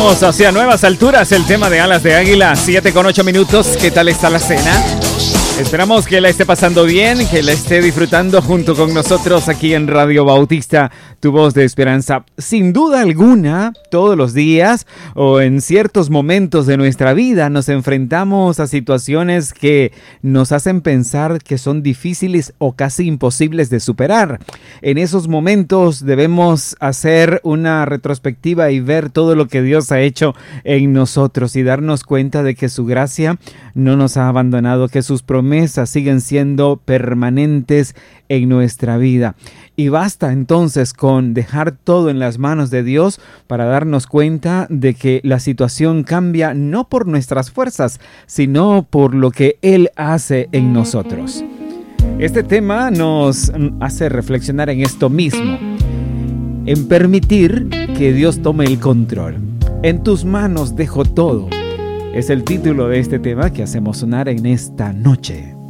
Vamos hacia nuevas alturas, el tema de Alas de Águila, 7:08. ¿Qué tal está la cena? Esperamos que la esté pasando bien, que la esté disfrutando junto con nosotros aquí en Radio Bautista, tu voz de esperanza. Sin duda alguna, todos los días o en ciertos momentos de nuestra vida nos enfrentamos a situaciones que nos hacen pensar que son difíciles o casi imposibles de superar. En esos momentos debemos hacer una retrospectiva y ver todo lo que Dios ha hecho en nosotros y darnos cuenta de que su gracia no nos ha abandonado, que sus promesas siguen siendo permanentes en nuestra vida. Y basta entonces con dejar todo en las manos de Dios para darnos cuenta de que la situación cambia no por nuestras fuerzas, sino por lo que Él hace en nosotros. Este tema nos hace reflexionar en esto mismo, en permitir que Dios tome el control. En tus manos dejo todo. Es el título de este tema que hacemos sonar en esta noche.